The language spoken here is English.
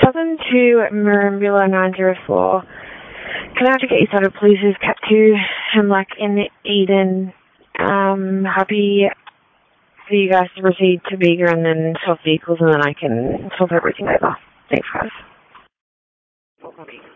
2002 Merimbula 904. Can I have to get you started, please? Is Cat 2 Hemlock in Eden. Happy for you guys to proceed to Vega and then swap vehicles, and then I can swap everything over. Thanks, guys.